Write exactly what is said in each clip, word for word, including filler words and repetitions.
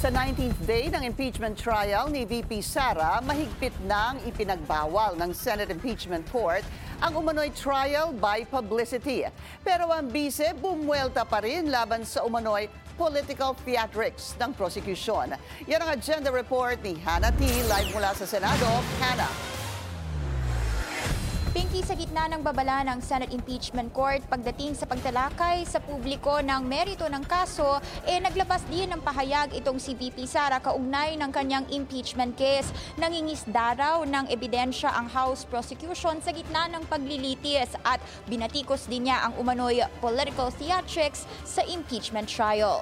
Sa nineteenth day ng impeachment trial ni V P Sara, mahigpit nang ipinagbawal ng Senate Impeachment Court ang umano'y trial by publicity. Pero ang bise, bumwelta pa rin laban sa umano'y political theatrics ng prosecution. Yan ang agenda report ni Hannah T. Live mula sa Senado. Hannah. Pinky, sa gitna ng babala ng Senate Impeachment Court pagdating sa pagtalakay sa publiko ng merito ng kaso, eh naglabas din ng pahayag itong si V P Sara kaugnay ng kanyang impeachment case. Nangingisda raw ng ebidensya ang House prosecution sa gitna ng paglilitis at binatikos din niya ang umano'y political theatrics sa impeachment trial.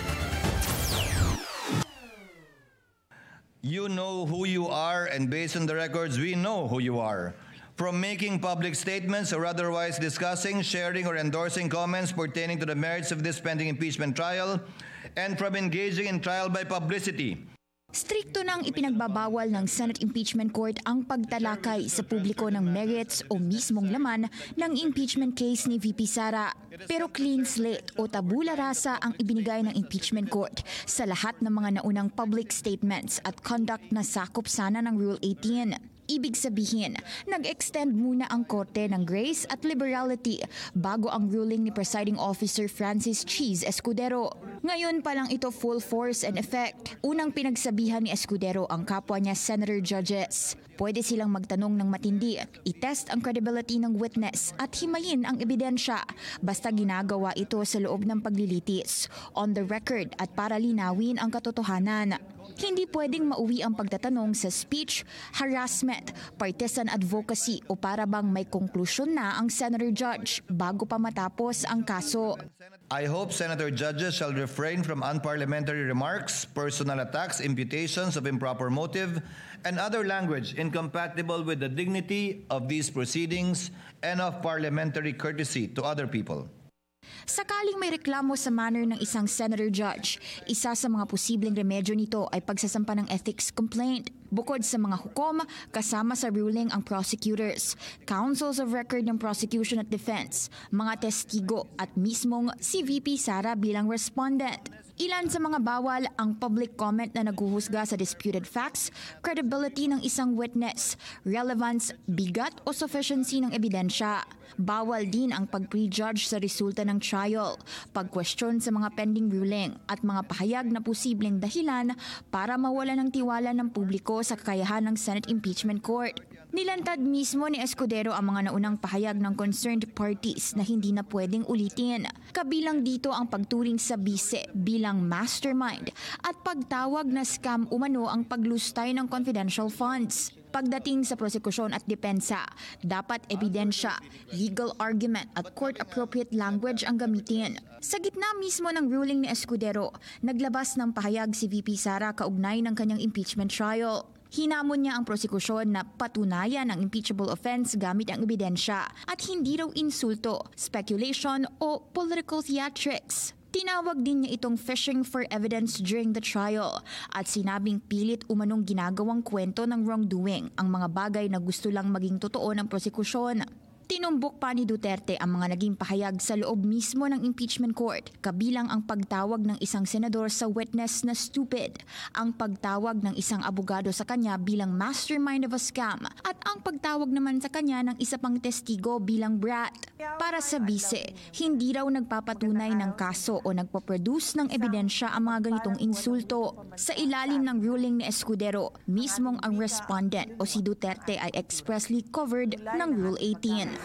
You know who you are, and based on the records, we know who you are. From making public statements or otherwise discussing, sharing, or endorsing comments pertaining to the merits of this pending impeachment trial, and from engaging in trial by publicity. Strikto nang ipinagbabawal ng Senate Impeachment Court ang pagtalakay sa publiko ng merits o mismong laman ng impeachment case ni V P Sara. Pero clean slate o tabula rasa ang ibinigay ng impeachment court sa lahat ng mga naunang public statements at conduct na sakop sana ng Rule eighteen. Ibig sabihin, nag-extend muna ang korte ng grace at liberality bago ang ruling ni Presiding Officer Francis Cheese Escudero. Ngayon pa lang ito full force and effect. Unang pinagsabihan ni Escudero ang kapwa niya senator judges. Pwede silang magtanong ng matindi, itest ang credibility ng witness at himayin ang ebidensya basta ginagawa ito sa loob ng paglilitis, on the record at para linawin ang katotohanan. Hindi pwedeng mauwi ang pagtatanong sa speech, harassment, partisan advocacy o para bang may konklusyon na ang senator judge bago pa matapos ang kaso. I hope senator judges shall refrain from unparliamentary remarks, personal attacks, imputations of improper motive, and other language incompatible with the dignity of these proceedings and of parliamentary courtesy to other people. Sakaling may reklamo sa manner ng isang senator judge, isa sa mga posibleng remedyo nito ay pagsasampa ng ethics complaint. Bukod sa mga hukom, kasama sa ruling ang prosecutors, counsels of record ng prosecution at defense, mga testigo at mismong si V P Sara bilang respondent. Ilan sa mga bawal ang public comment na naghuhusga sa disputed facts, credibility ng isang witness, relevance, bigat o sufficiency ng ebidensya. Bawal din ang pag-prejudge sa resulta ng trial, pag-question sa mga pending ruling at mga pahayag na posibleng dahilan para mawala ng tiwala ng publiko sa kakayahan ng Senate Impeachment Court. Nilantad mismo ni Escudero ang mga naunang pahayag ng concerned parties na hindi na pwedeng ulitin. Kabilang dito ang pagturing sa bise bilang mastermind at pagtawag na scam umano ang paglustay ng confidential funds. Pagdating sa prosekusyon at depensa, dapat ebidensya, legal argument at court-appropriate language ang gamitin. Sa gitna mismo ng ruling ni Escudero, naglabas ng pahayag si V P Sara kaugnay ng kanyang impeachment trial. Hinamon niya ang prosekusyon na patunayan ang impeachable offense gamit ang ebidensya at hindi raw insulto, speculation o political theatrics. Tinawag din niya itong fishing for evidence during the trial at sinabing pilit umanong ginagawang kwento ng wrongdoing ang mga bagay na gusto lang maging totoo ng prosekusyon. Tinumbok pa ni Duterte ang mga naging pahayag sa loob mismo ng impeachment court, kabilang ang pagtawag ng isang senador sa witness na stupid, ang pagtawag ng isang abogado sa kanya bilang mastermind of a scam, at ang pagtawag naman sa kanya ng isa pang testigo bilang brat. Para sa bise, hindi raw nagpapatunay ng kaso o nagpaproduce ng ebidensya ang mga ganitong insulto. Sa ilalim ng ruling ni Escudero, mismong ang respondent o si Duterte ay expressly covered ng Rule eighteen.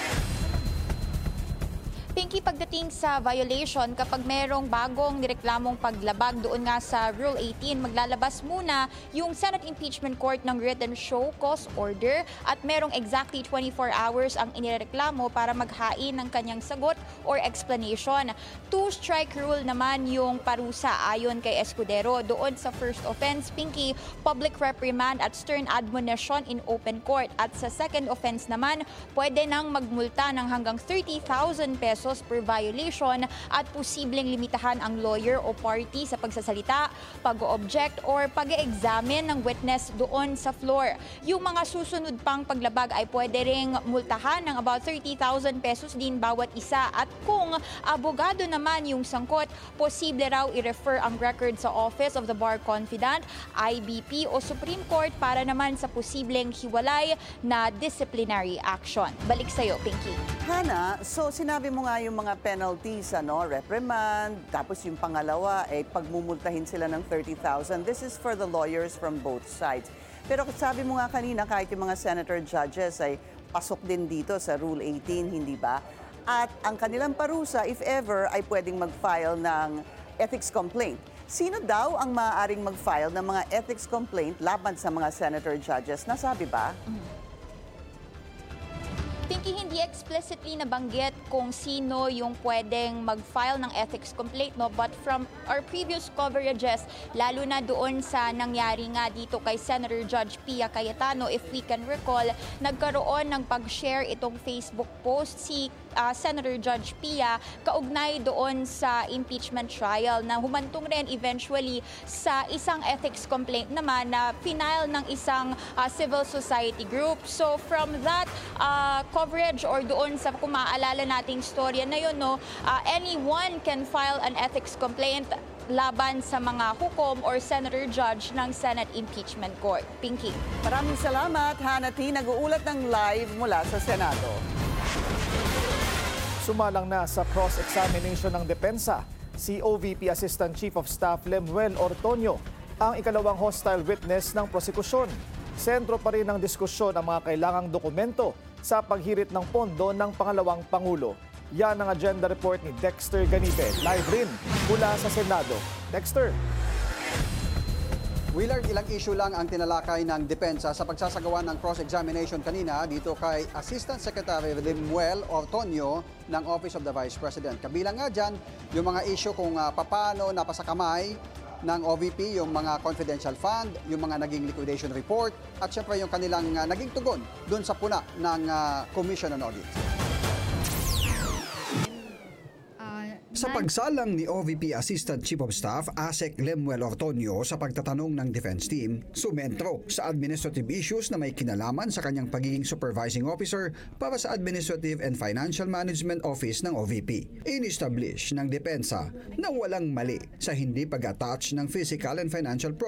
Pinky, pagdating sa violation, kapag merong bagong nireklamong paglabag doon nga sa Rule eighteen, maglalabas muna yung Senate Impeachment Court ng written show cause order at merong exactly twenty-four hours ang inireklamo para maghain ng kanyang sagot or explanation. Two-strike rule naman yung parusa ayon kay Escudero. Doon sa first offense, Pinky, public reprimand at stern admonition in open court. At sa second offense naman, pwede nang magmulta ng hanggang thirty thousand pesos pesos per violation at posibleng limitahan ang lawyer o party sa pagsasalita, pag-object or pag-examine ng witness doon sa floor. Yung mga susunod pang paglabag ay pwede ring multahan ng about thirty thousand pesos din bawat isa at kung abogado naman yung sangkot, posible raw i-refer ang record sa Office of the Bar Confidant, I B P o Supreme Court para naman sa posibleng hiwalay na disciplinary action. Balik sa'yo, Pinky. Hana, so sinabi mo nga yung mga penalties, ano, reprimand, tapos yung pangalawa, eh, pagmumultahin sila ng thirty thousand. This is for the lawyers from both sides. Pero sabi mo nga kanina, kahit yung mga senator judges ay pasok din dito sa Rule eighteen, hindi ba? At ang kanilang parusa, if ever, ay pwedeng mag-file ng ethics complaint. Sino daw ang maaaring mag-file ng mga ethics complaint laban sa mga senator judges? Nasabi ba? Pinky, hindi explicitly nabanggit kung sino yung pwedeng mag-file ng ethics complaint, no? But from our previous coverages, lalo na doon sa nangyari nga dito kay Senator Judge Pia Cayetano, if we can recall, nagkaroon ng pag-share itong Facebook post si uh, Senator Judge Pia kaugnay doon sa impeachment trial na humantong rin eventually sa isang ethics complaint naman na final ng isang uh, civil society group. So from that uh, coverage or doon sa kung maaalala nating storya na yun, no, uh, anyone can file an ethics complaint laban sa mga hukom or senator judge ng Senate Impeachment Court. Pinky. Maraming salamat, Hana T. Nag-uulat ng live mula sa Senado. Sumalang na sa cross-examination ng depensa si O V P Assistant Chief of Staff Lemuel Ortonio, ang ikalawang hostile witness ng prosekusyon. Sentro pa rin ng diskusyon ang mga kailangang dokumento sa paghirit ng pondo ng pangalawang Pangulo. Yan ang agenda report ni Dexter Ganibe, live rin mula sa Senado. Dexter. Willard, ilang issue lang ang tinalakay ng depensa sa pagsasagawa ng cross-examination kanina dito kay Assistant Secretary Lemuel Ortonio ng Office of the Vice President. Kabilang nga dyan yung mga issue kung uh, paano napasakamay ng O V P yung mga confidential fund, yung mga naging liquidation report, at syempre yung kanilang uh, naging tugon doon sa puna ng uh, Commission on Audit. Sa pagsalang ni O V P Assistant Chief of Staff Asec Lemuel Ortonio sa pagtatanong ng defense team, sumentro sa administrative issues na may kinalaman sa kanyang pagiging supervising officer para sa Administrative and Financial Management Office ng O V P. In-establish ng depensa na walang mali sa hindi pag-attach ng physical and financial